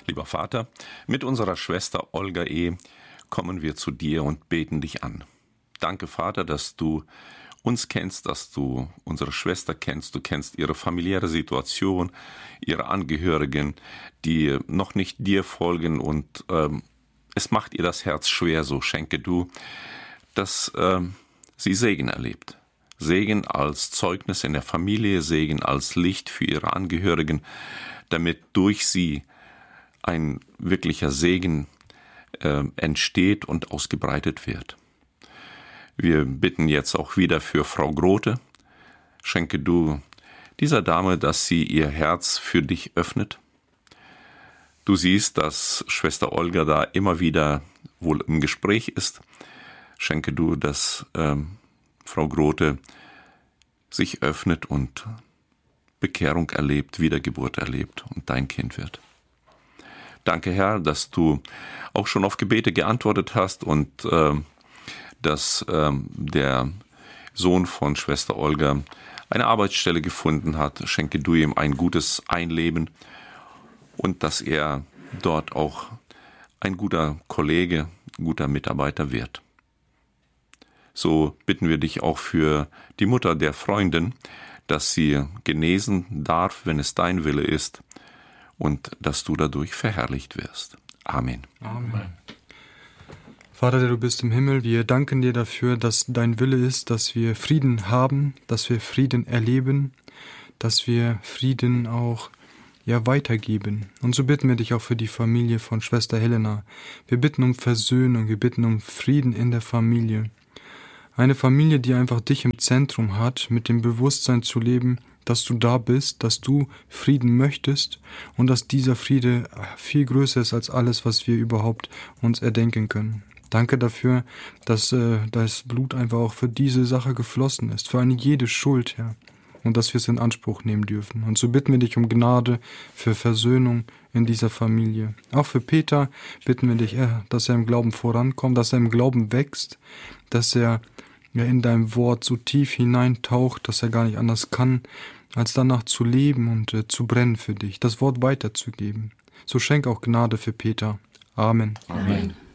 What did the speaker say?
Lieber Vater, mit unserer Schwester Olga kommen wir zu dir und beten dich an. Danke, Vater, dass du uns kennst, dass du unsere Schwester kennst, du kennst ihre familiäre Situation, ihre Angehörigen, die noch nicht dir folgen und es macht ihr das Herz schwer, so schenke du, dass sie Segen erlebt. Segen als Zeugnis in der Familie, Segen als Licht für ihre Angehörigen, damit durch sie ein wirklicher Segen entsteht und ausgebreitet wird. Wir bitten jetzt auch wieder für Frau Grote. Schenke du dieser Dame, dass sie ihr Herz für dich öffnet. Du siehst, dass Schwester Olga da immer wieder wohl im Gespräch ist. Schenke du, dass Frau Grote sich öffnet und Bekehrung erlebt, Wiedergeburt erlebt und dein Kind wird. Danke, Herr, dass du auch schon auf Gebete geantwortet hast und dass der Sohn von Schwester Olga eine Arbeitsstelle gefunden hat. Schenke du ihm ein gutes Einleben und dass er dort auch ein guter Kollege, guter Mitarbeiter wird. So bitten wir dich auch für die Mutter der Freundin, dass sie genesen darf, wenn es dein Wille ist, und dass du dadurch verherrlicht wirst. Amen. Amen. Vater, der du bist im Himmel, wir danken dir dafür, dass dein Wille ist, dass wir Frieden haben, dass wir Frieden erleben, dass wir Frieden auch weitergeben. Und so bitten wir dich auch für die Familie von Schwester Helena. Wir bitten um Versöhnung, wir bitten um Frieden in der Familie. Eine Familie, die einfach dich im Zentrum hat, mit dem Bewusstsein zu leben, dass du da bist, dass du Frieden möchtest und dass dieser Friede viel größer ist als alles, was wir überhaupt uns erdenken können. Danke dafür, dass das Blut einfach auch für diese Sache geflossen ist, für eine jede Schuld, Herr, und dass wir es in Anspruch nehmen dürfen. Und so bitten wir dich um Gnade für Versöhnung in dieser Familie. Auch für Peter bitten wir dich, dass er im Glauben vorankommt, dass er im Glauben wächst, dass er in deinem Wort so tief hineintaucht, dass er gar nicht anders kann, als danach zu leben und zu brennen für dich, das Wort weiterzugeben. So schenk auch Gnade für Peter. Amen. Amen.